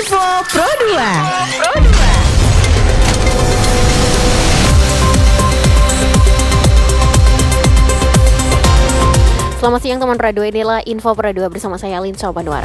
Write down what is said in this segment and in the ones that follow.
Info Pro 2. Selamat siang teman Radio, inilah Info Pro 2 bersama saya Linsa Banwara.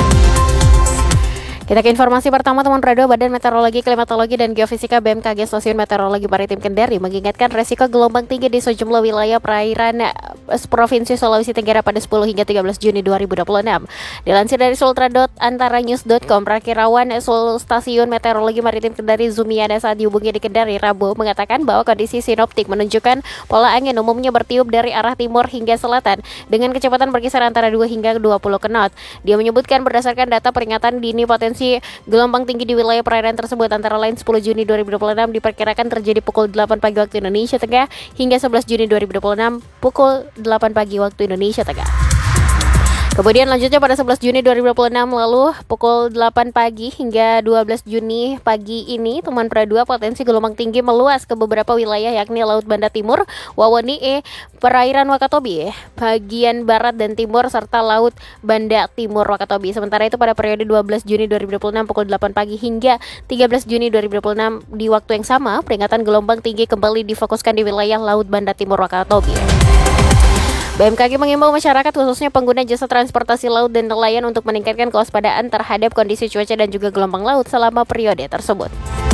Kita ke informasi pertama teman Radio. Badan Meteorologi, Klimatologi, dan Geofisika BMKG Stasiun Meteorologi Maritim Kendari mengingatkan resiko gelombang tinggi di sejumlah wilayah perairan Provinsi Sulawesi Tenggara pada 10 hingga 13 Juni 2026. Dilansir dari sultra.antaranews.com, Rakirawan Stasiun Meteorologi Maritim Kendari Zumiana saat dihubungi di Kendari Rabu mengatakan bahwa kondisi sinoptik menunjukkan pola angin umumnya bertiup dari arah timur hingga selatan dengan kecepatan berkisar antara 2 hingga 20 knot. Dia menyebutkan berdasarkan data peringatan dini potensi gelombang tinggi di wilayah perairan tersebut antara lain 10 Juni 2026 diperkirakan terjadi pukul 8 pagi waktu Indonesia Tengah hingga 11 Juni 2026 pukul 8 pagi waktu Indonesia Tengah. Kemudian lanjutnya pada 11 Juni 2026 lalu pukul 8 pagi hingga 12 Juni pagi ini teman Pro 2 potensi gelombang tinggi meluas ke beberapa wilayah yakni Laut Banda Timur, Wawoni, perairan Wakatobi, bagian barat dan timur serta Laut Banda Timur Wakatobi. Sementara itu pada periode 12 Juni 2026 pukul 8 pagi hingga 13 Juni 2026 di waktu yang sama peringatan gelombang tinggi kembali difokuskan di wilayah Laut Banda Timur Wakatobi. BMKG mengimbau masyarakat khususnya pengguna jasa transportasi laut dan nelayan untuk meningkatkan kewaspadaan terhadap kondisi cuaca dan juga gelombang laut selama periode tersebut.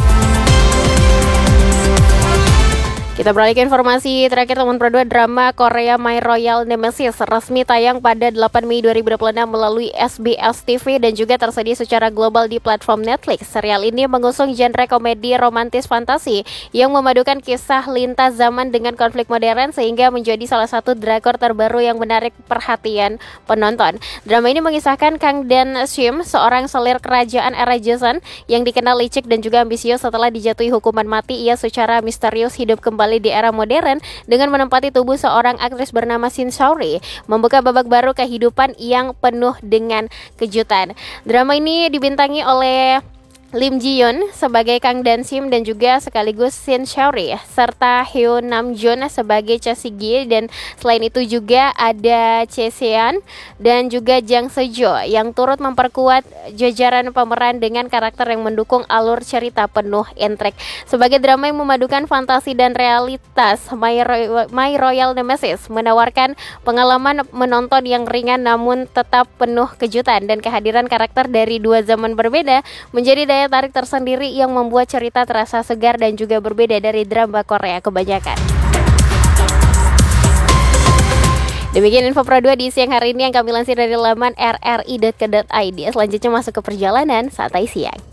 Kita beralih ke informasi terakhir teman Pro 2. Drama Korea My Royal Nemesis resmi tayang pada 8 Mei 2026 melalui SBS TV dan juga tersedia secara global di platform Netflix. Serial ini mengusung genre komedi romantis fantasi yang memadukan kisah lintas zaman dengan konflik modern sehingga menjadi salah satu drakor terbaru yang menarik perhatian penonton. Drama ini mengisahkan Kang Dan Sim, seorang selir kerajaan era Joseon yang dikenal licik dan juga ambisius. Setelah dijatuhi hukuman mati, ia secara misterius hidup kembali di era modern dengan menempati tubuh seorang aktris bernama Shin Saori, membuka babak baru kehidupan yang penuh dengan kejutan. Drama ini dibintangi oleh Lim Ji Yeon sebagai Kang Dan Sim dan juga sekaligus Shin Saori serta Hyo Nam Joon sebagai Cha Si Gi, dan selain itu juga ada Che Sean dan juga Jang Sejo yang turut memperkuat jajaran pemeran dengan karakter yang mendukung alur cerita penuh intrik. Sebagai drama yang memadukan fantasi dan realitas, My Royal Nemesis menawarkan pengalaman menonton yang ringan namun tetap penuh kejutan, dan kehadiran karakter dari dua zaman berbeda menjadi daya tarik tersendiri yang membuat cerita terasa segar dan juga berbeda dari drama Korea kebanyakan. Demikian Info Pro 2 di siang hari ini yang kami lansir dari laman rri.co.id. Selanjutnya masuk ke perjalanan santai siang.